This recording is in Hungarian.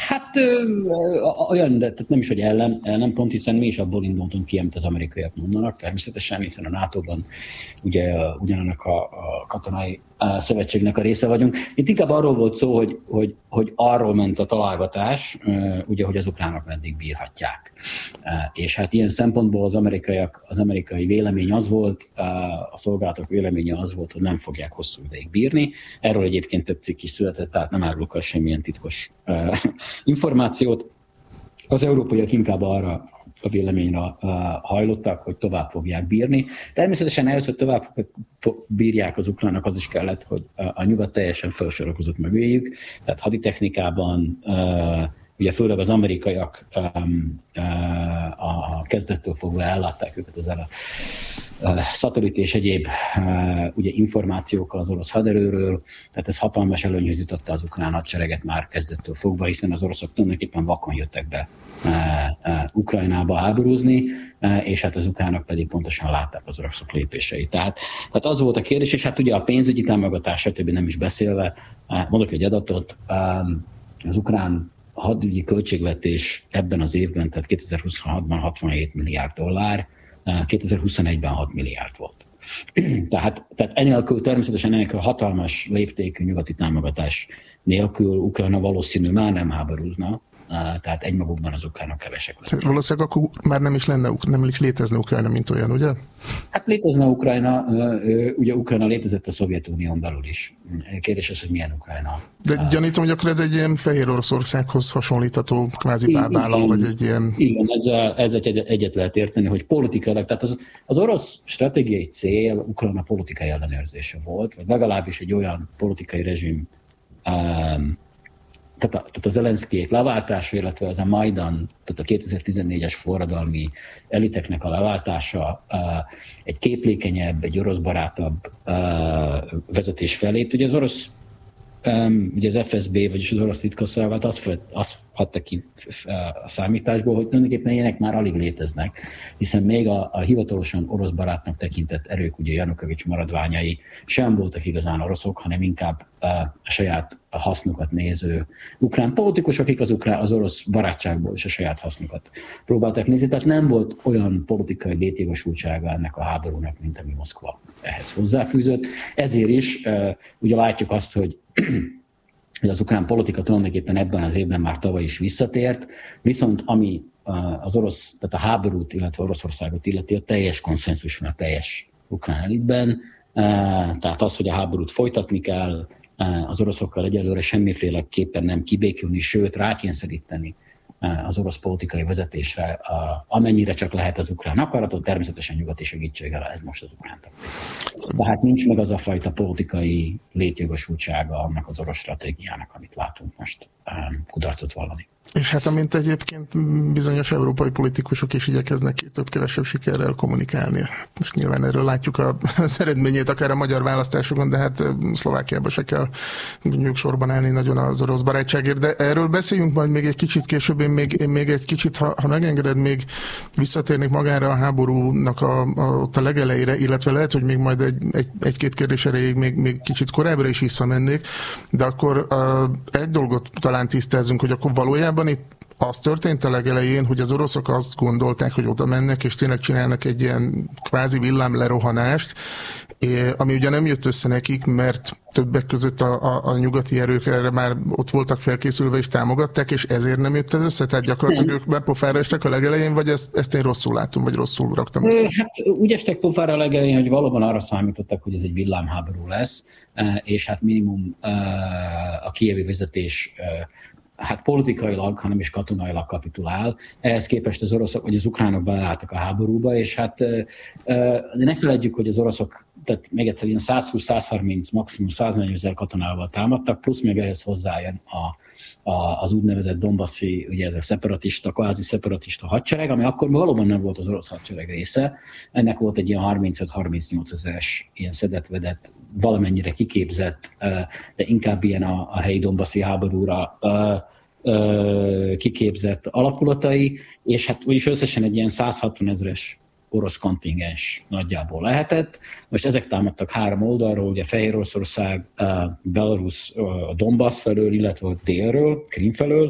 Hát olyan, de tehát nem is, hogy ellen pont, hiszen mi is abból indultunk ki, amit az amerikaiak mondanak, természetesen, hiszen a NATO-ban ugye ugyanannak a katonai szövetségnek a része vagyunk. Itt inkább arról volt szó, hogy arról ment a találgatás, ugye, hogy az ukránok meddig bírhatják. És hát ilyen szempontból az amerikai vélemény az volt, a szolgálatok véleménye az volt, hogy nem fogják hosszú ideig bírni. Erről egyébként több cikk is született, tehát nem árulok el semmilyen titkos információt. Az európaiak inkább arra a véleményre hajlottak, hogy tovább fogják bírni. Természetesen ehhez, hogy tovább bírják az ukránok, az is kellett, hogy a nyugat teljesen felsorakozott mögéjük, tehát haditechnikában, ugye főleg az amerikaiak a kezdettől fogva ellátták őket ezzel a szatellit és egyéb ugye információkkal az orosz haderőről, tehát ez hatalmas előnyhöz jutotta az ukrán hadsereget már kezdettől fogva, hiszen az oroszok tulajdonképpen vakon jöttek be Ukrajnába háborúzni, és hát az ukránok pedig pontosan látták az oroszok lépéseit. Tehát az volt a kérdés, és hát ugye a pénzügyi támogatás, stb. Nem is beszélve, mondok egy adatot, az ukrán hadügyi költségvetés ebben az évben, tehát 2026-ban 67 milliárd dollár, 2021-ben 6 milliárd volt. Tehát enélkül, természetesen enélkül a hatalmas léptékű nyugati támogatás nélkül Ukrajna valószínű már nem háborúzna, tehát egymagukban az ukránok kevesek lesznek. Valószínűleg akkor már nem is létezne Ukrajna, mint olyan, ugye? Hát létezne Ukrajna, ugye Ukrajna létezett a Szovjetunión belül is. Kérdés az, hogy milyen Ukrajna. De gyanítom, hogy akkor ez egy ilyen Fehér Oroszországhoz hasonlítható kvázi bábállam, vagy egy ilyen... Igen, ez egyet lehet érteni, hogy politikailag, tehát az orosz stratégiai cél Ukrajna politikai ellenőrzése volt, vagy legalábbis egy olyan politikai rezsim, tehát az Zelenszkijék leváltása, illetve az a Majdan, tehát a 2014-es forradalmi eliteknek a leváltása egy képlékenyebb, egy orosz barátabb vezetés felé. Ugye az orosz, ugye az FSB, vagyis az orosz titkosszolgálat azt adta ki a számításból, hogy tulajdonképpen ilyenek már alig léteznek, hiszen még a hivatalosan orosz barátnak tekintett erők, ugye Janukovics maradványai sem voltak igazán oroszok, hanem inkább a saját hasznukat néző ukrán politikusok, akik az orosz barátságból is a saját hasznukat próbálták nézni. Tehát nem volt olyan politikai létjogosultsága ennek a háborúnak, mint ami Moszkva ehhez hozzáfűzött. Ezért is ugye látjuk azt, hogy az ukrán politika tulajdonképpen ebben az évben már tavaly is visszatért, viszont ami az orosz, tehát a háborút, illetve Oroszországot illeti, a teljes konszenzus van a teljes ukrán elitben, tehát az, hogy a háborút folytatni kell, az oroszokkal egyelőre semmiféleképpen nem kibékülni, sőt rákényszeríteni az orosz politikai vezetésre, amennyire csak lehet az ukrán akaratot, természetesen nyugati segítséggel, ez most az ukrán taktika. Tehát nincs meg az a fajta politikai létjogosultsága annak az orosz stratégiának, amit látunk most kudarcot vallani. És hát amint egyébként bizonyos európai politikusok is igyekeznek több-kevesebb sikerrel kommunikálni. Most nyilván erről látjuk az eredményét akár a magyar választásokon, de hát Szlovákiában se kell mondjuk sorban állni nagyon az orosz barátságért. De erről beszéljünk majd még egy kicsit később. Én még egy kicsit, ha megengeded, még visszatérnék magára a háborúnak ott a legelejére, illetve lehet, hogy még majd egy-két kérdés erejéig még kicsit korábbra is visszamennék, de akkor egy dolgot talán tisztázzunk, hogy akkor valójában itt az történt a legelején, hogy az oroszok azt gondolták, hogy oda mennek, és tényleg csinálnak egy ilyen kvázi villámlerohanást, ami ugye nem jött össze nekik, mert többek között a nyugati erők erre már ott voltak felkészülve és támogatták, és ezért nem jött ez össze? Tehát gyakorlatilag ők már pofára estek a legelején, vagy ezt én rosszul látom, vagy rosszul raktam össze? Hát úgy estek pofára a legelején, hogy valóban arra számítottak, hogy ez egy villámháború lesz, és hát minimum a kijevi vezetés hát politikailag, hanem is katonailag kapitulál. Ehhez képest az oroszok, vagy az ukránok beleálltak a háborúba, és hát de ne feledjük, hogy az oroszok, tehát még egyszer ilyen 120-130, maximum 140 000 katonával támadtak, plusz még ehhez hozzájön az úgynevezett Donbassi, ugye ez a szeparatista, kvázi szeparatista hadsereg, ami akkor valóban nem volt az orosz hadsereg része. Ennek volt egy ilyen 35-38 ezeres ilyen szedett-vedett, valamennyire kiképzett, de inkább ilyen a helyi Donbassi háborúra kiképzett alakulatai, és hát úgyis összesen egy ilyen 160 ezeres orosz kontingens nagyjából lehetett. Most ezek támadtak három oldalról, ugye Fehér Oroszország, Belarus, a Donbass felől, illetve a délről, Krím felől,